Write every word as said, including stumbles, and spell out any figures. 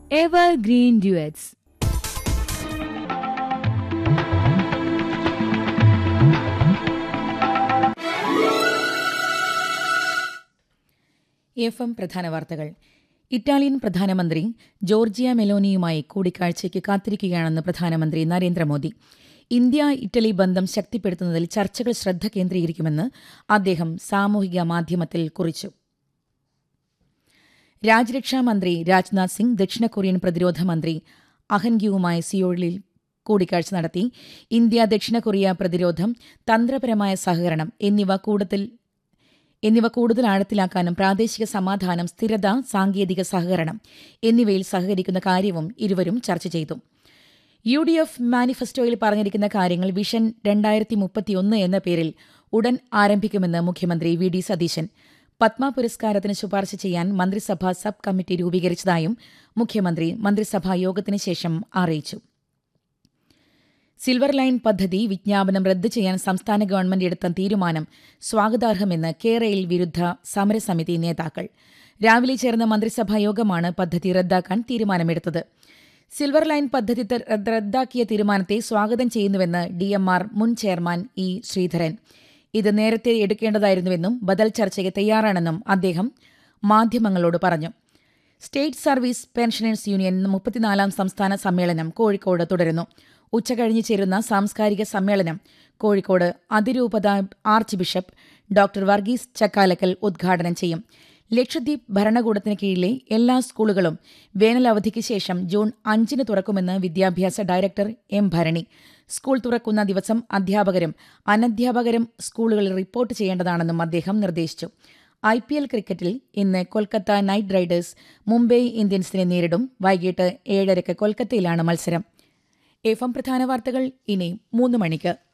Evergreen Duets. F M പ്രധാന വാർത്തകൾ. Italian പ്രധാനമന്ത്രി ജോർജിയ മെലോനിയുമായി കൂടിക്കാഴ്ചയ്ക്ക് കാത്തിരിക്കുകയാണെന്ന് പ്രധാനമന്ത്രി നരേന്ദ്രമോദി. ഇന്ത്യ ഇറ്റലി ബന്ധം ശക്തിപ്പെടുത്തുന്നതിൽ ചർച്ചകൾ ശ്രദ്ധ കേന്ദ്രീകരിക്കുമെന്ന് അദ്ദേഹം സാമൂഹിക മാധ്യമത്തിൽ കുറിച്ചു. രാജ്യരക്ഷാമന്ത്രി രാജ്നാഥ് സിംഗ് ദക്ഷിണ കൊറിയൻ പ്രതിരോധ മന്ത്രി അഹൻഗ്യുവുമായി സിയോളിൽ കൂടിക്കാഴ്ച നടത്തി. ഇന്ത്യ ദക്ഷിണ കൊറിയ പ്രതിരോധം, തന്ത്രപരമായ സഹകരണം എന്നിവ കൂടുതൽ എന്നിവ കൂടുതൽ ആഴത്തിലാക്കാനും പ്രാദേശിക സമാധാനം, സ്ഥിരത, സാങ്കേതിക സഹകരണം എന്നിവയിൽ സഹകരിക്കുന്ന കാര്യവും ഇരുവരും ചർച്ച ചെയ്തു. യു ഡി എഫ് മാനിഫെസ്റ്റോയിൽ പറഞ്ഞിരിക്കുന്ന കാര്യങ്ങൾ വിഷൻ രണ്ടായിരത്തി മുപ്പത്തിയൊന്ന് എന്ന പേരിൽ ഉടൻ ആരംഭിക്കുമെന്ന് മുഖ്യമന്ത്രി വി ഡി സതീശൻ. പത്മ പുരസ്കാരത്തിന് ശുപാർശ ചെയ്യാൻ മന്ത്രിസഭാ സബ് കമ്മിറ്റി രൂപീകരിച്ചതായും മുഖ്യമന്ത്രി മന്ത്രിസഭാ യോഗത്തിന് ശേഷം അറിയിച്ചു. സിൽവർ ലൈൻ പദ്ധതി വിജ്ഞാപനം റദ്ദ് ചെയ്യാൻ സംസ്ഥാന ഗവൺമെന്റ് എടുത്ത തീരുമാനം സ്വാഗതാർഹമെന്ന് കേരയിൽ വിരുദ്ധ സമരസമിതി നേതാക്കൾ. രാവിലെ ചേർന്ന മന്ത്രിസഭാ യോഗമാണ് പദ്ധതി റദ്ദാക്കാൻ തീരുമാനമെടുത്തത്. സിൽവർ ലൈൻ പദ്ധതി റദ്ദാക്കിയ തീരുമാനത്തെ സ്വാഗതം ചെയ്യുന്നുവെന്ന് ഡി എം ആർ മുൻ ചെയർമാൻ ഇ ശ്രീധരൻ. ഇത് നേരത്തെ എടുക്കേണ്ടതായിരുന്നുവെന്നും ബദൽ ചർച്ചയ്ക്ക് തയ്യാറാണെന്നും അദ്ദേഹം മാധ്യമങ്ങളോട് പറഞ്ഞു. സ്റ്റേറ്റ് സർവീസ് പെൻഷനേഴ്സ് യൂണിയൻ മുപ്പത്തിനാലാം സംസ്ഥാന സമ്മേളനം കോഴിക്കോട് തുടരുന്നു. ഉച്ചകഴിഞ്ഞ് ചേരുന്ന സാംസ്കാരിക സമ്മേളനം കോഴിക്കോട് അതിരൂപത arch bishop doctor Varghese Chakkalakkal ഉദ്ഘാടനം ചെയ്യും. ലക്ഷദ്വീപ് ഭരണകൂടത്തിന് കീഴിലെ എല്ലാ സ്കൂളുകളും വേനലവധിക്ക് ശേഷം ജൂൺ അഞ്ചിന് തുറക്കുമെന്ന് വിദ്യാഭ്യാസ ഡയറക്ടർ എം ഭരണി. സ്കൂൾ തുറക്കുന്ന ദിവസം അധ്യാപകരും അനധ്യാപകരും സ്കൂളുകളിൽ റിപ്പോർട്ട് ചെയ്യേണ്ടതാണെന്നും അദ്ദേഹം നിർദ്ദേശിച്ചു. ഐ പി എൽ ക്രിക്കറ്റിൽ ഇന്ന് കൊൽക്കത്ത നൈറ്റ് റൈഡേഴ്സ് മുംബൈ ഇന്ത്യൻസിനെ നേരിടും. വൈകിട്ട് ഏഴരയ്ക്ക് കൊൽക്കത്തയിലാണ് മത്സരം. എഫ് എം പ്രധാന വാർത്തകൾ ഇനി മൂന്ന് മണിക്ക്.